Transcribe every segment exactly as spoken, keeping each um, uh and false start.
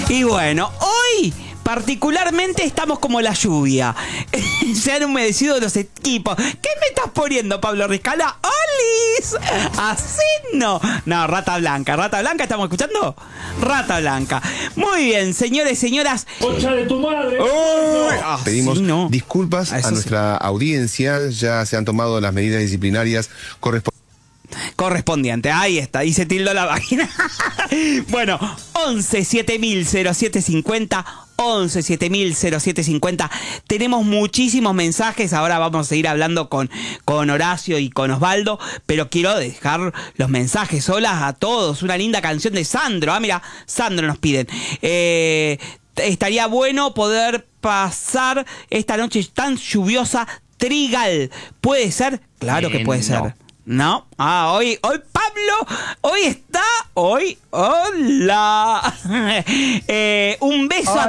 Y bueno, hoy particularmente estamos como la lluvia. Se han humedecido los equipos. ¿Qué me estás poniendo, Pablo Riscala? ¡Olis! Así no. No, Rata Blanca. ¿Rata Blanca estamos escuchando? Rata Blanca. Muy bien, señores, señoras. ¡Concha de tu madre! Oh, no. Pedimos no. disculpas a, a nuestra sí. audiencia. Ya se han tomado las medidas disciplinarias correspondientes. Correspondiente, ahí está, y se tildó la página. Bueno, once siete mil cero siete cincuenta, once siete mil cero siete cincuenta. Tenemos muchísimos mensajes. Ahora vamos a seguir hablando con, con Horacio y con Osvaldo, pero quiero dejar los mensajes. Hola a todos, una linda canción de Sandro. Ah, mira, Sandro nos piden. Eh, estaría bueno poder pasar esta noche tan lluviosa Trigal. ¿Puede ser? Claro que puede ser. No, ah, hoy, hoy Pablo, hoy está, hoy, hola. eh, un beso a,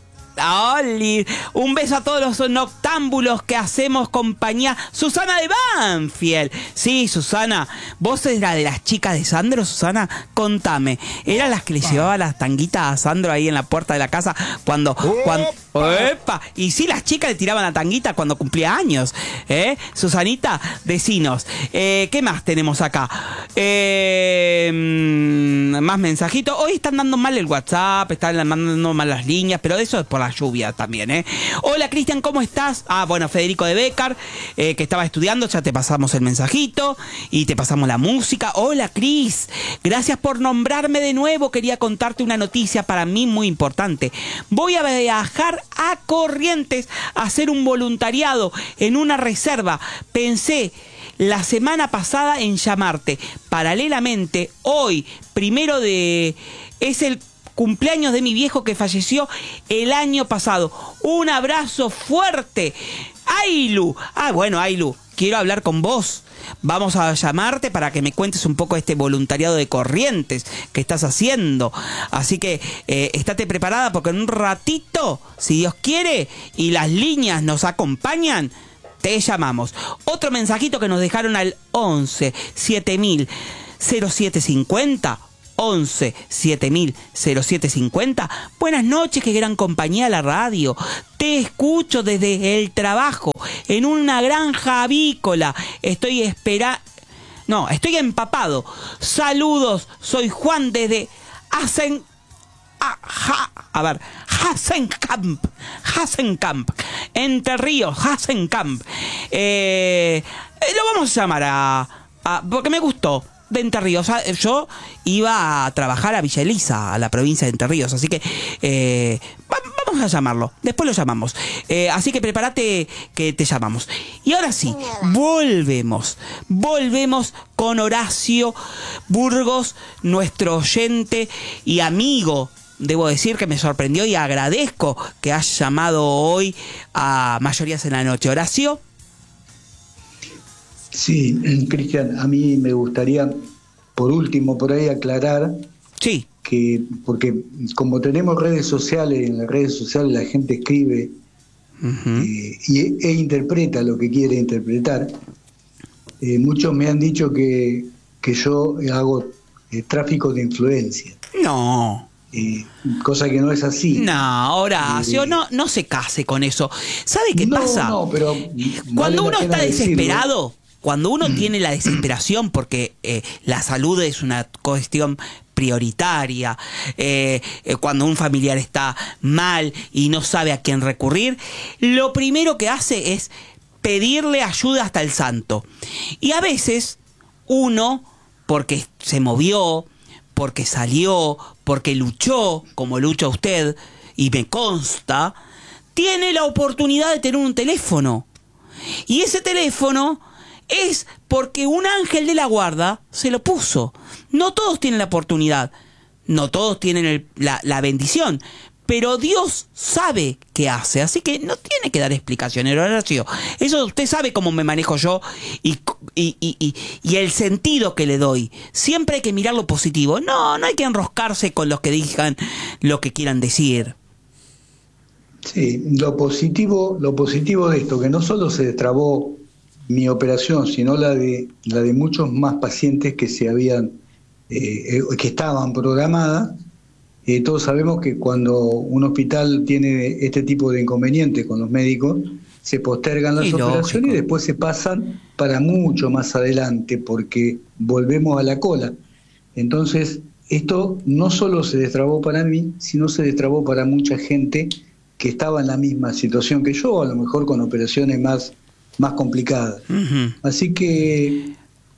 Oli, un beso a todos los noctámbulos que hacemos compañía. Susana de Banfield. Sí, Susana, vos eras de las chicas de Sandro, Susana, contame. ¿Eran las que le llevaba las tanguitas a Sandro ahí en la puerta de la casa cuando... cuando ¡Epa! Y sí, las chicas le tiraban la tanguita cuando cumplía años, ¿eh? Susanita, vecinos. Eh, ¿Qué más tenemos acá? Eh, más mensajitos. Hoy están dando mal el WhatsApp, están mandando mal las líneas, pero eso es por la lluvia también, ¿eh? Hola, Cristian, ¿cómo estás? Ah, bueno, Federico de Becar, eh, que estaba estudiando, ya te pasamos el mensajito y te pasamos la música. Hola, Cris, gracias por nombrarme de nuevo. Quería contarte una noticia para mí muy importante. Voy a viajar a Corrientes a hacer un voluntariado en una reserva. Pensé la semana pasada en llamarte. Paralelamente, hoy, primero de... es el cumpleaños de mi viejo que falleció el año pasado. Un abrazo fuerte. Ailu. Ah, bueno, Ailu, quiero hablar con vos. Vamos a llamarte para que me cuentes un poco este voluntariado de Corrientes que estás haciendo. Así que eh, estate preparada porque en un ratito, si Dios quiere y las líneas nos acompañan, te llamamos. Otro mensajito que nos dejaron al once siete mil cero siete cincuenta. once siete mil cero siete cincuenta. Buenas noches, qué gran compañía la radio. Te escucho desde el trabajo en una granja avícola. Estoy espera... No, estoy empapado. Saludos, soy Juan desde Hasen... Ah, ja, a ver, Hasenkamp, Hasenkamp, Entre Ríos, Hasenkamp. Eh, lo vamos a llamar a, a... porque me gustó. De Entre Ríos. Yo iba a trabajar a Villa Elisa, a la provincia de Entre Ríos, así que eh, vamos a llamarlo, después lo llamamos. Eh, así que prepárate que te llamamos. Y ahora sí, volvemos, volvemos con Horacio Burgos, nuestro oyente y amigo. Debo decir que me sorprendió y agradezco que hayas llamado hoy a Mayorías en la Noche. Horacio. Sí, Cristian, a mí me gustaría, por último, por ahí aclarar sí. que, porque como tenemos redes sociales, en las redes sociales la gente escribe uh-huh. eh, y, e interpreta lo que quiere interpretar, eh, muchos me han dicho que, que yo hago eh, tráfico de influencia. No. Eh, cosa que no es así. No, Horacio, eh, no, no se case con eso. ¿Sabe qué no, pasa? No, pero cuando vale uno está desesperado... decirlo. Cuando uno tiene la desesperación porque eh, la salud es una cuestión prioritaria, eh, eh, cuando un familiar está mal y no sabe a quién recurrir, lo primero que hace es pedirle ayuda hasta el santo. Y a veces uno, porque se movió, porque salió, porque luchó, como lucha usted, y me consta, tiene la oportunidad de tener un teléfono. Y ese teléfono... es porque un ángel de la guarda se lo puso. No todos tienen la oportunidad, no todos tienen el, la, la bendición, pero Dios sabe qué hace, así que no tiene que dar explicaciones, Horacio. Eso usted sabe cómo me manejo yo y, y, y, y, y el sentido que le doy. Siempre hay que mirar lo positivo. No, no hay que enroscarse con los que digan lo que quieran decir. Sí, lo positivo, lo positivo de esto, que no solo se destrabó mi operación, sino la de la de muchos más pacientes que se habían eh, que estaban programadas, Eh, todos sabemos que cuando un hospital tiene este tipo de inconvenientes con los médicos, se postergan las Sí, operaciones lógico. y después se pasan para mucho más adelante porque volvemos a la cola. Entonces, esto no solo se destrabó para mí, sino se destrabó para mucha gente que estaba en la misma situación que yo, a lo mejor con operaciones más, más complicadas. Ujú. Así que,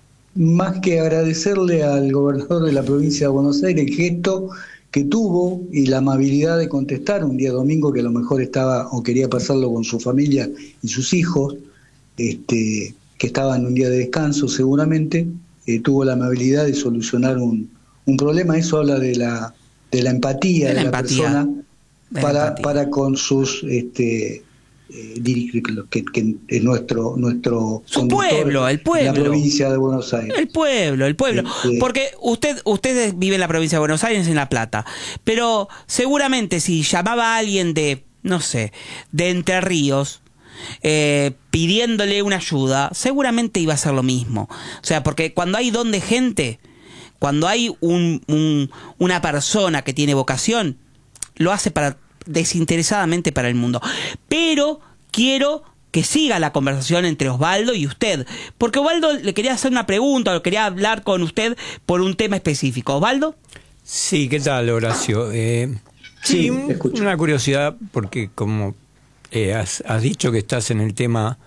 más que agradecerle al gobernador de la provincia de Buenos Aires el gesto que tuvo y la amabilidad de contestar un día domingo que a lo mejor estaba o quería pasarlo con su familia y sus hijos, este, que estaban un día de descanso seguramente, eh, tuvo la amabilidad de solucionar un, un problema. Eso habla de la, de la empatía De de la la, empatía. persona De la para, empatía. para con sus... Este, eh, dir- que, que es nuestro nuestro Su conductor pueblo, el en pueblo. la provincia de Buenos Aires. El pueblo, el pueblo. Este- Porque usted, usted vive en la provincia de Buenos Aires, en La Plata. Pero seguramente si llamaba a alguien de, no sé, de Entre Ríos, eh, pidiéndole una ayuda, seguramente iba a ser lo mismo. O sea, porque cuando hay don de gente, cuando hay un, un- una persona que tiene vocación, lo hace para desinteresadamente para el mundo. Pero quiero que siga la conversación entre Osvaldo y usted, porque Osvaldo le quería hacer una pregunta, o quería hablar con usted por un tema específico. ¿Osvaldo? Sí, ¿qué tal, Horacio? Eh, sí, Sí, un- escucho. una curiosidad, porque como eh, has, has dicho que estás en el tema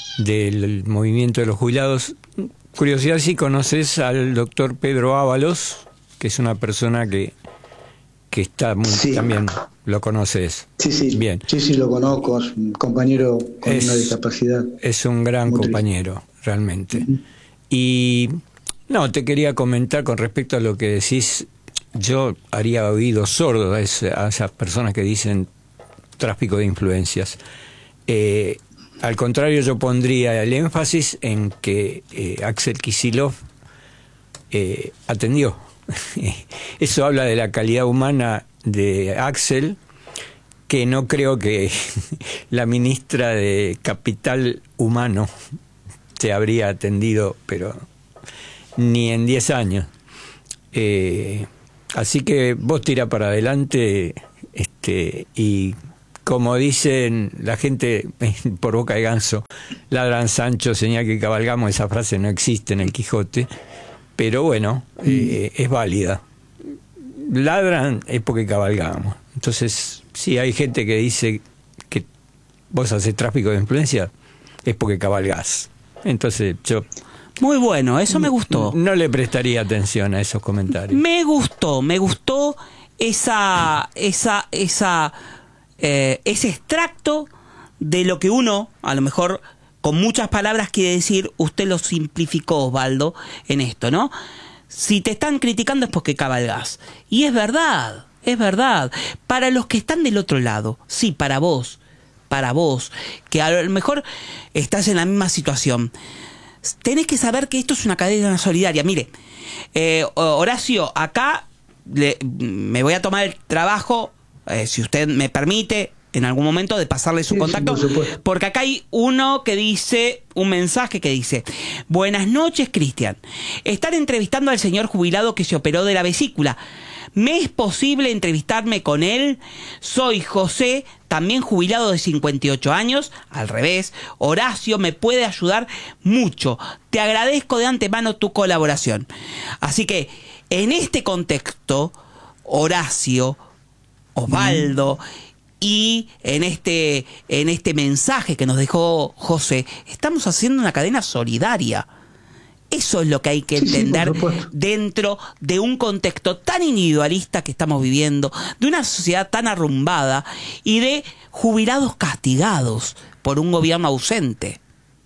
del movimiento de los jubilados, curiosidad si conoces al doctor Pedro Ábalos, que es una persona que, que está muy, Sí. también lo conoces. Sí, sí, Bien. sí, sí, lo conozco, es un compañero con Es- una discapacidad. Es un gran Muy triste. compañero, realmente. Ujú. Y no, te quería comentar con respecto a lo que decís. Yo haría oídos sordos a, ese- a esas personas que dicen tráfico de influencias. Eh, al contrario, yo pondría el énfasis en que eh, Axel Kicillof eh, atendió. Eso habla de la calidad humana de Axel, que no creo que la ministra de Capital Humano te habría atendido, pero ni en diez años. Eh, así que vos tira para adelante, este, y como dicen la gente por boca de ganso, ladran Sancho, señal que cabalgamos, esa frase no existe en el Quijote, pero bueno, eh, es válida. Ladran es porque cabalgamos. Entonces, si hay gente que dice que vos haces tráfico de influencia, es porque cabalgás. Entonces, yo Muy bueno, eso me gustó. no le prestaría atención a esos comentarios. Me gustó, me gustó esa, esa, esa, eh, ese extracto de lo que uno, a lo mejor con muchas palabras quiere decir. Usted lo simplificó, Osvaldo, en esto, ¿no? Si te están criticando es porque cabalgás. Y es verdad, es verdad. Para los que están del otro lado, sí, para vos, para vos, que a lo mejor estás en la misma situación, tenés que saber que esto es una cadena solidaria. Mire, eh, Horacio, acá le, me voy a tomar el trabajo, eh, si usted me permite, en algún momento, de pasarle su Sí, sí, contacto, por supuesto. porque acá hay uno que dice, un mensaje que dice: buenas noches, Cristian. Están entrevistando al señor jubilado que se operó de la vesícula. ¿Me es posible entrevistarme con él? Soy José, también jubilado de cincuenta y ocho años. Al revés, Horacio me puede ayudar mucho. Te agradezco de antemano tu colaboración. Así que, en este contexto, Horacio, Osvaldo, y en este, en este mensaje que nos dejó José, estamos haciendo una cadena solidaria. Eso es lo que hay que Sí, sí, por entender supuesto. dentro de un contexto tan individualista que estamos viviendo, de una sociedad tan arrumbada y de jubilados castigados por un gobierno ausente.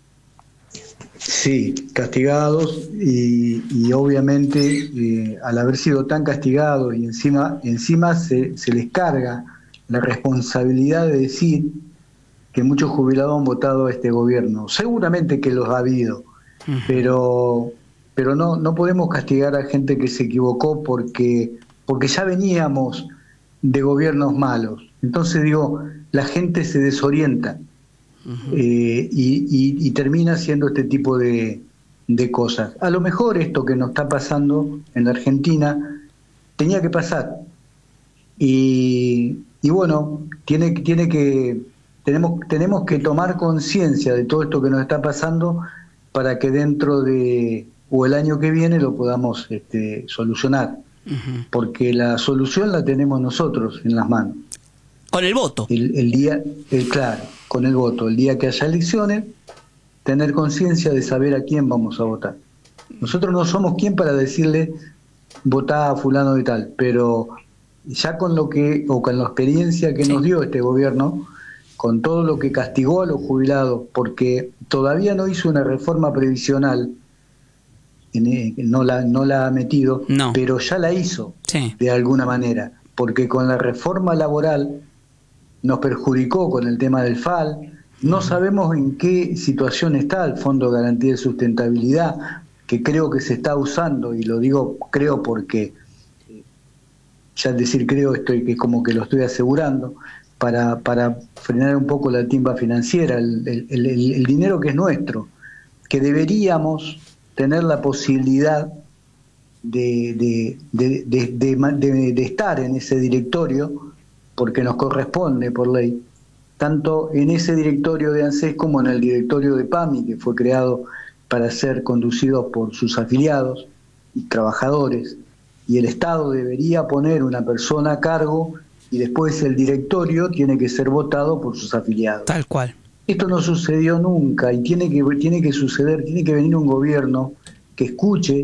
Sí, castigados y, y obviamente eh, al haber sido tan castigados y encima, encima se, se les carga la responsabilidad de decir que muchos jubilados han votado a este gobierno. Seguramente que los ha habido, pero pero no no podemos castigar a gente que se equivocó porque porque ya veníamos de gobiernos malos. Entonces digo, la gente se desorienta eh, y, y, y termina haciendo este tipo de, de cosas. A lo mejor esto que nos está pasando en la Argentina tenía que pasar, Y, y bueno, tiene, tiene que, tenemos, tenemos que tomar conciencia de todo esto que nos está pasando para que dentro de, o el año que viene, lo podamos este, solucionar. Uh-huh. Porque la solución la tenemos nosotros en las manos. Con el voto. El, el día, el, claro, con el voto. El día que haya elecciones, tener conciencia de saber a quién vamos a votar. Nosotros no somos quien para decirle votá a fulano de tal, pero ya con lo que, o con la experiencia que sí. nos dio este gobierno, con todo lo que castigó a los jubilados, porque todavía no hizo una reforma previsional, no la, no la ha metido, no. pero ya la hizo sí. de alguna manera, porque con la reforma laboral nos perjudicó con el tema del F A L, no sabemos en qué situación está el Fondo de Garantía de Sustentabilidad, que creo que se está usando, y lo digo creo porque, ya al decir creo, estoy que como que lo estoy asegurando, para, para frenar un poco la timba financiera, el, el, el, el dinero que es nuestro, que deberíamos tener la posibilidad de, de, de, de, de, de, de estar en ese directorio, porque nos corresponde por ley, tanto en ese directorio de ANSES como en el directorio de PAMI, que fue creado para ser conducido por sus afiliados y trabajadores, y el Estado debería poner una persona a cargo y después el directorio tiene que ser votado por sus afiliados. Tal cual. Esto no sucedió nunca y tiene que, tiene que suceder, tiene que venir un gobierno que escuche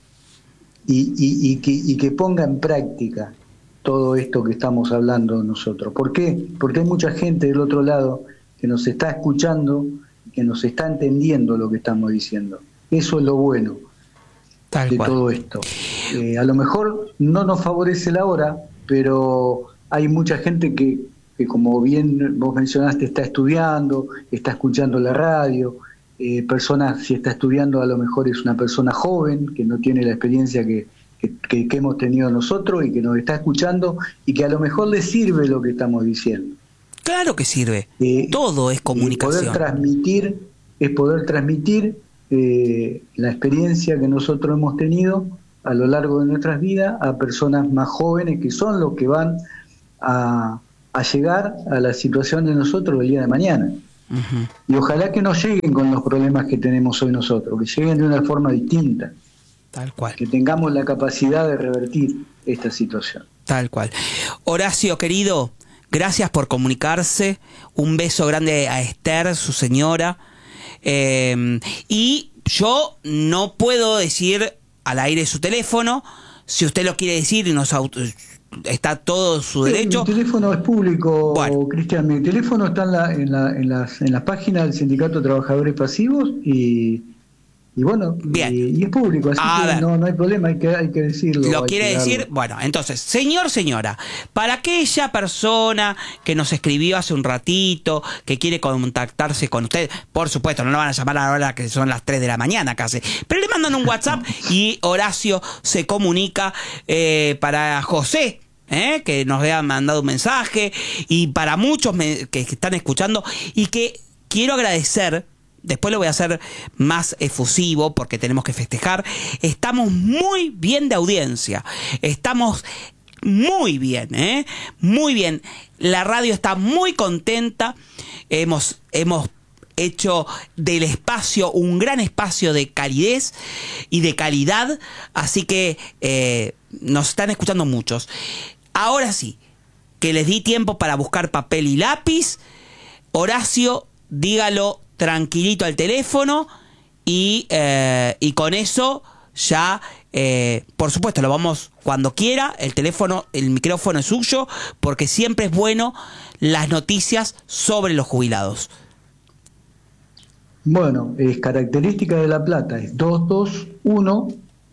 y, y, y, que, y que ponga en práctica todo esto que estamos hablando nosotros. ¿Por qué? Porque hay mucha gente del otro lado que nos está escuchando, que nos está entendiendo lo que estamos diciendo. Eso es lo bueno Tal de cual. todo esto. Eh, a lo mejor no nos favorece la hora, pero hay mucha gente que, que, como bien vos mencionaste, está estudiando, está escuchando la radio. Eh, personas, si está estudiando, a lo mejor es una persona joven, que no tiene la experiencia que, que, que hemos tenido nosotros y que nos está escuchando y que a lo mejor le sirve lo que estamos diciendo. Claro que sirve. Eh, Todo es comunicación. Poder transmitir, es poder transmitir eh, la experiencia que nosotros hemos tenido a lo largo de nuestras vidas a personas más jóvenes que son los que van a, a llegar a la situación de nosotros el día de mañana. Uh-huh. Y ojalá que no lleguen con los problemas que tenemos hoy nosotros, que lleguen de una forma distinta. Tal cual. Que tengamos la capacidad de revertir esta situación. Tal cual. Horacio, querido, gracias por comunicarse. Un beso grande a Esther, su señora. Eh, y yo no puedo decir al aire su teléfono. Si usted lo quiere decir, nos auto, está todo su sí, derecho. Mi teléfono es público, bueno. Cristian. Mi teléfono está en la, en la, en las, en las páginas del Sindicato de Trabajadores Pasivos y... Y bueno, Bien. Y, y es público, así a que no, no hay problema, hay que, hay que decirlo. ¿Lo quiere decir? Bueno, entonces, señor, señora, para aquella persona que nos escribió hace un ratito, que quiere contactarse con usted, por supuesto, no lo van a llamar a la hora que son las tres de la mañana casi, pero le mandan un WhatsApp y Horacio se comunica eh, para José, ¿eh? que nos había mandado un mensaje, y para muchos me, que están escuchando, y que quiero agradecer. Después lo voy a hacer más efusivo porque tenemos que festejar. Estamos muy bien de audiencia. Estamos muy bien, ¿eh? Muy bien. La radio está muy contenta. Hemos, hemos hecho del espacio un gran espacio de calidez y de calidad. Así que eh, nos están escuchando muchos. Ahora sí, que les di tiempo para buscar papel y lápiz. Horacio, dígalo tranquilito al teléfono y, eh, y con eso ya, eh, por supuesto, lo vamos cuando quiera. El teléfono, el micrófono es suyo, porque siempre es bueno las noticias sobre los jubilados. Bueno, es característica de La Plata, es dos dos uno,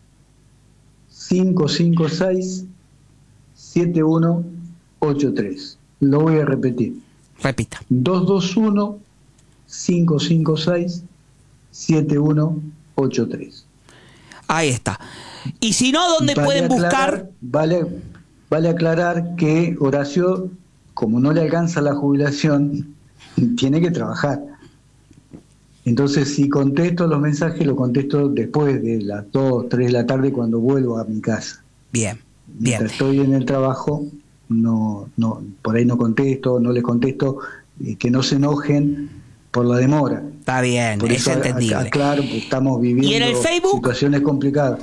cinco cinco seis, siete uno ocho tres. Lo voy a repetir. Repita. dos dos uno, cinco cinco seis, siete uno ocho tres. Ahí está. Y si no, ¿dónde vale pueden aclarar, buscar? Vale, vale aclarar que Horacio, como no le alcanza la jubilación, tiene que trabajar. Entonces, si contesto los mensajes, lo contesto después de las dos, tres de la tarde cuando vuelvo a mi casa. Bien, bien. Mientras estoy en el trabajo, no, no, por ahí no contesto, no les contesto, eh, que no se enojen por la demora. Está bien, por es eso, entendible. Claro, estamos viviendo ¿Y en el Facebook? situaciones complicadas.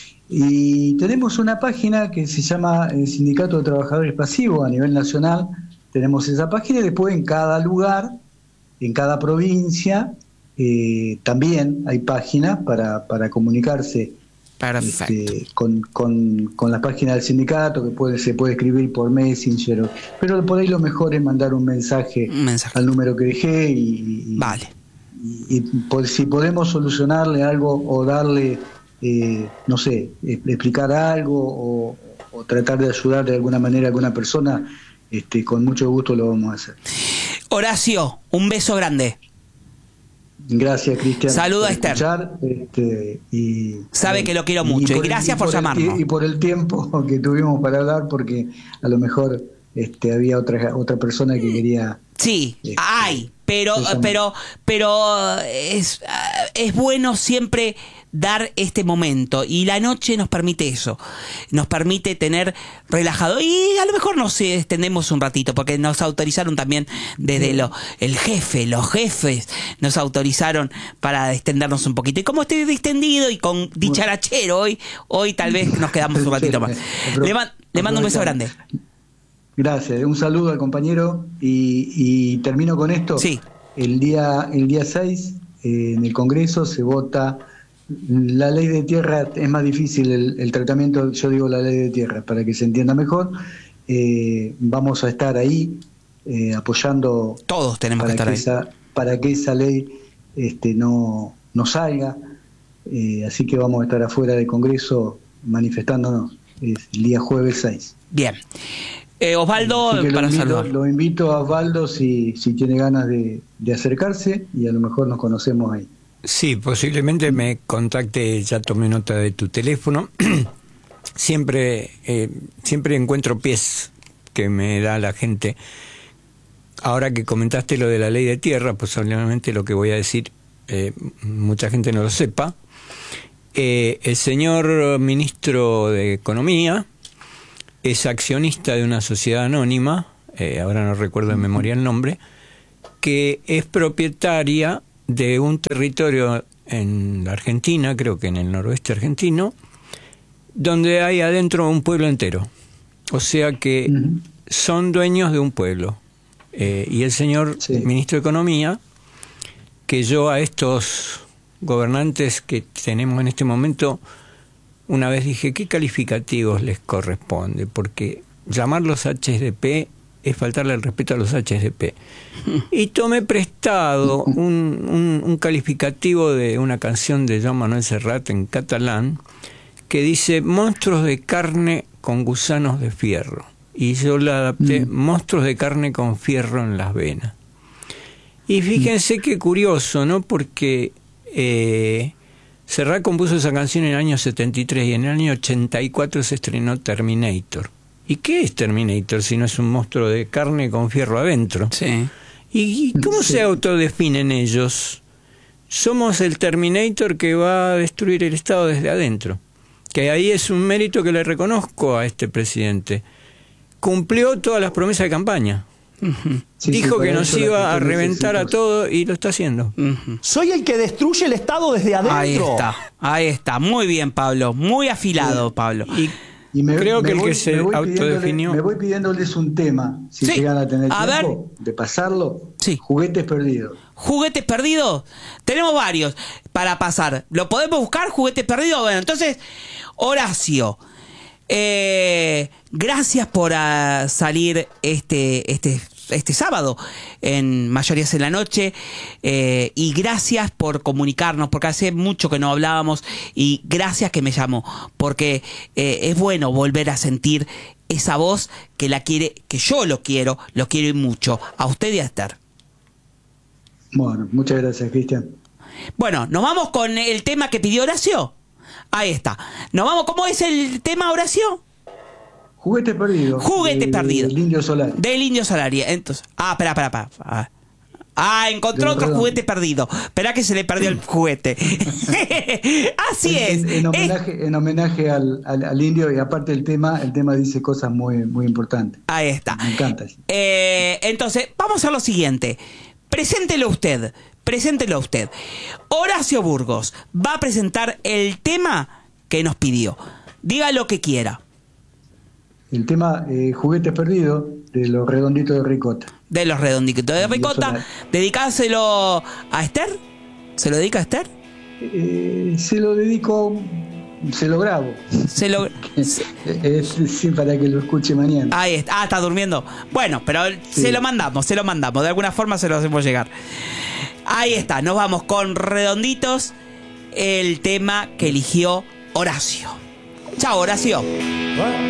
Y tenemos una página que se llama el Sindicato de Trabajadores Pasivos a nivel nacional. Tenemos esa página y después en cada lugar, en cada provincia, eh, también hay páginas para, para comunicarse este, con, con, con la página del sindicato, que puede, se puede escribir por Messenger, pero por ahí lo mejor es mandar un mensaje, un mensaje. al número que dejé y, y, vale. y, y por, si podemos solucionarle algo o darle... Eh, no sé, explicar algo o, o tratar de ayudar de alguna manera a alguna persona, este, con mucho gusto lo vamos a hacer. Horacio, un beso grande. Gracias, Cristian. Saluda a Esther. Este, y, Sabe eh, que lo quiero mucho y, y gracias y por, por llamarnos. El, y por el tiempo que tuvimos para hablar, porque a lo mejor este, había otra otra persona que quería... Sí, este, hay, pero, pero, pero es, es bueno siempre dar este momento y la noche nos permite eso, nos permite tener relajado y a lo mejor nos extendemos un ratito porque nos autorizaron también desde lo, el jefe, los jefes nos autorizaron para extendernos un poquito y como estoy distendido y con dicharachero hoy, hoy tal vez nos quedamos un ratito más. Le, man, le mando un beso grande. Gracias, un saludo al compañero y, y termino con esto. Sí. El día el día seis eh, en el Congreso se vota la ley de tierra. Es más difícil el, el tratamiento, yo digo la ley de tierra para que se entienda mejor. Eh, vamos a estar ahí eh, apoyando. Todos tenemos que estar que ahí. Esa, para que esa ley este, no, no salga. Eh, así que vamos a estar afuera del Congreso manifestándonos el día jueves seis. Bien. Eh, Osvaldo, para lo invito, saludar. Lo invito a Osvaldo si, si tiene ganas de, de acercarse y a lo mejor nos conocemos ahí. Sí, posiblemente me contacte, ya tomé nota de tu teléfono. siempre, eh, siempre encuentro pies que me da la gente. Ahora que comentaste lo de la ley de tierra, posiblemente lo que voy a decir, eh, mucha gente no lo sepa. Eh, el señor ministro de Economía es accionista de una sociedad anónima, eh, ahora no recuerdo en memoria el nombre, que es propietaria de un territorio en la Argentina, creo que en el noroeste argentino, donde hay adentro un pueblo entero. O sea que uh-huh. son dueños de un pueblo. Eh, y el señor sí. ministro de Economía, que yo a estos gobernantes que tenemos en este momento, una vez dije, ¿qué calificativos les corresponde? Porque llamarlos H D P es faltarle el respeto a los H D P. Y tomé prestado un, un, un calificativo de una canción de Joan Manuel Serrat en catalán que dice monstruos de carne con gusanos de fierro. Y yo la adapté, mm. monstruos de carne con fierro en las venas. Y fíjense qué curioso, ¿no? Porque eh, Serrat compuso esa canción en el año setenta y tres y en el año ochenta y cuatro se estrenó Terminator. ¿Y qué es Terminator si no es un monstruo de carne con fierro adentro? Sí. ¿Y, y cómo sí. se autodefinen ellos? Somos el Terminator que va a destruir el Estado desde adentro. Que ahí es un mérito que le reconozco a este presidente. Cumplió todas las promesas de campaña. Uh-huh. Sí, Dijo sí, que nos iba a reventar a todo y lo está haciendo. Uh-huh. Soy el que destruye el Estado desde adentro. Ahí está, ahí está. Muy bien, Pablo. Muy afilado, sí. Pablo. Y, y me, creo me que voy, el que se me autodefinió... Me voy pidiéndoles un tema, si sí. llegan a tener a tiempo, ver. de pasarlo. Sí. Juguetes perdidos. ¿Juguetes perdidos? Tenemos varios para pasar. ¿Lo podemos buscar? ¿Juguetes perdidos? Bueno, entonces, Horacio... Eh, gracias por uh, salir este, este, este sábado en Mayorías en la Noche eh, y gracias por comunicarnos porque hace mucho que no hablábamos y gracias que me llamó porque eh, es bueno volver a sentir esa voz que la quiere, que yo lo quiero, lo quiero y mucho, a usted y a Esther. Bueno, muchas gracias, Cristian. Bueno, nos vamos con el tema que pidió Horacio. Ahí está. Nos vamos. ¿Cómo es el tema, Horacio? Juguete perdido. Juguete de, perdido. Del Indio Solari. Del Indio Solari. Entonces, ah, espera, espera, espera. Ah, encontró De otro Redondo. juguete perdido. Esperá que se le perdió el juguete. Así es. En, en homenaje, en homenaje al, al, al indio, y aparte el tema, el tema dice cosas muy, muy importantes. Ahí está. Me encanta. Eh, entonces, vamos a lo siguiente. Preséntelo usted. Preséntelo usted. Horacio Burgos va a presentar el tema que nos pidió. Diga lo que quiera. El tema eh, Juguetes Perdidos de los Redonditos de Ricota. De los redonditos de ricota. Dedicárselo a Esther. ¿Se lo dedica a Esther? Eh, se lo dedico, se lo grabo. Se lo... Es, es, sí, para que lo escuche mañana. Ahí está. Ah, está durmiendo. Bueno, pero Sí. se lo mandamos, se lo mandamos. De alguna forma se lo hacemos llegar. Ahí está. Nos vamos con Redonditos. El tema que eligió Horacio. Chao, Horacio.